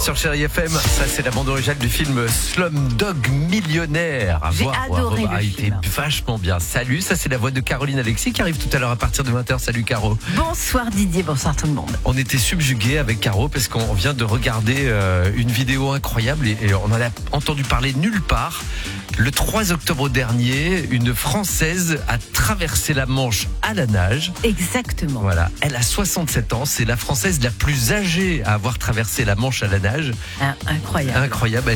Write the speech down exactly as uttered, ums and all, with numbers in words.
Sur Chérie F M, ça c'est la bande originale du film Slumdog Millionnaire. À J'ai voir, adoré voir, le a film. été vachement bien. Salut, ça c'est la voix de Caroline Alexis qui arrive tout à l'heure à partir de vingt heures. Salut Caro. Bonsoir Didier, bonsoir tout le monde. On était subjugués avec Caro parce qu'on vient de regarder euh, une vidéo incroyable et, et on en a entendu parler nulle part. Le trois octobre dernier, une Française a traversé la Manche à la nage. Exactement. Voilà, elle a soixante-sept ans, c'est la Française la plus âgée à avoir traversé la Manche à la nage. Ah, incroyable. Incroyable.